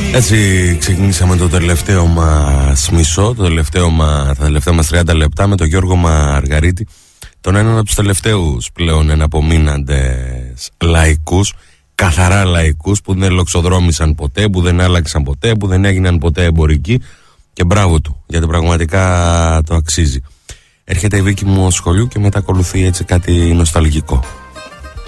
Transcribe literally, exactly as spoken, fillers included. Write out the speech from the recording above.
Έτσι ξεκινήσαμε το τελευταίο μας μισό, το τελευταίο μα, τα τελευταία μας τριάντα λεπτά με τον Γιώργο Μαργαρίτη, τον έναν από τους τελευταίους πλέον εναπομείναντες λαϊκούς, καθαρά λαϊκούς, που δεν λοξοδρόμησαν ποτέ, που δεν άλλαξαν ποτέ, που δεν έγιναν ποτέ εμπορικοί, και μπράβο του, γιατί πραγματικά το αξίζει. Έρχεται η Βίκη μου σχολείου και μετά ακολουθεί έτσι κάτι νοσταλγικό.